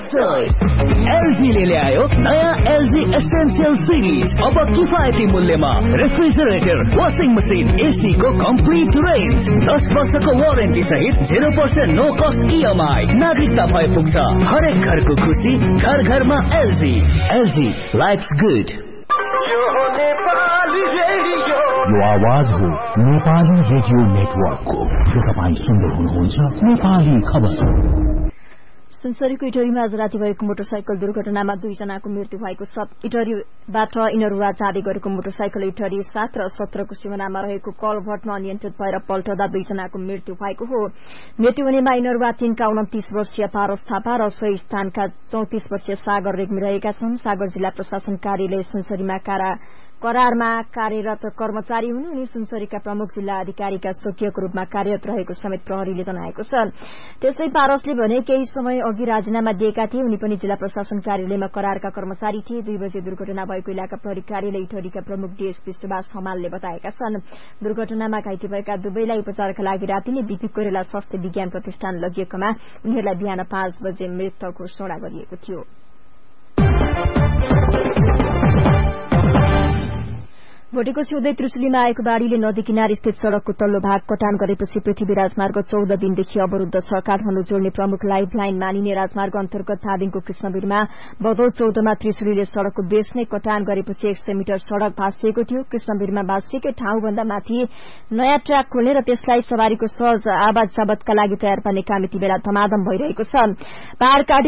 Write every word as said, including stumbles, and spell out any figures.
एलजीले ल्यायो नयाँ LG essential series. अब किफायती मूल्यमा रेफ्रिजरेटर, वाशिङ मसिन, एसी को कम्प्लिट रेन्ज, दस वर्षको वारेन्टी सहित zero percent no cost EMI. नागरिकता भए पुग्छ हरेक घरको खुसी, घर घरमा एलजी। LG lives good. यो आवाज हो नेपाली रेडियो नेटवर्कको। तपाईँ सुन्दै हुनुहुन्छ नेपाली खबर। सुनसरीको इटरीमा आज राति भएको मोटरसाइकल दुर्घटनामा दुईजनाको मृत्यु भएको छ। इटरीबाट इनरुवा जाँदै गरेको मोटरसाइकल इटरी सात र सत्रको सिमानामा रहेको कलभटमा अनियन्त्रित भएर पल्टदा दुईजनाको मृत्यु भएको हो। मृत्यु हुनेमा इनरुवा तीनका उन्तिस वर्षीय पारस थापा र सही स्थानका चौतिस वर्षीय सागर रेग्मी रहेका छन्। सागर जिल्ला प्रशासन कार्यालय सुनसरीमा कारा करारमा कार्यरत कर्मचारी हुन्। उनी सुनसरीका प्रमुख जिल्ला अधिकारीका स्वकीयको रूपमा कार्यरत रहेको समेत प्रहरीले जनाएको छ। त्यस्तै पारसले भने केही समय अघि राजीनामा दिएका थिए। उनी पनि जिल्ला प्रशासन कार्यालयमा करारका कर्मचारी थिए। दुई बजे दुर्घटना भएको इलाका प्रहरी कार्यालय इटरीका प्रमुख डीएसपी सुभाष हमालले बताएका छन्। दुर्घटनामा घाइते भएका दुवैलाई उपचारका लागि राति नै बीपी कोइराला स्वास्थ्य विज्ञान प्रतिष्ठान लगिएकोमा उनीहरूलाई बिहान पाँच बजे मृत घोषणा गरिएको थियो। भोटेको सिउँदै त्रिशुलीमा आएको बाढ़ीले नदी किनार स्थित सड़कको तल्लो भाग कटान गरेपछि पृथ्वी राजमार्ग चौध दिनदेखि अवरूद्ध छ। काठमाडौँ जोड्ने प्रमुख लाइफ लाइन मानिने राजमार्ग अन्तर्गत धादिङको कृष्णवीरमा भदौ चौधमा त्रिशुलीले सड़कको बेस नै कटान गरेपछि एक सय मिटर सड़क भाँसिएको थियो। कृष्णवीरमा भाँसिएकै ठाउँभन्दा माथि नयाँ ट्र्याक खोल्ने र त्यसलाई सवारीको सहज आवाज जावतका लागि तयार पार्ने काम यति बेला धमाधम भइरहेको छ। पहाड़